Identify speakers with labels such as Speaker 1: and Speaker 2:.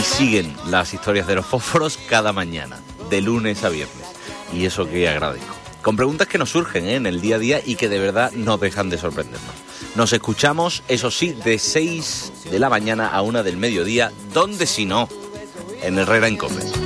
Speaker 1: siguen las historias de los fósforos cada mañana, de lunes a viernes. Y eso que agradezco. Con preguntas que nos surgen en el día a día y que de verdad no dejan de sorprendernos. Nos escuchamos, eso sí, de 6 de la mañana a 1 del mediodía. ¿Dónde si no? En Herrera en COPE.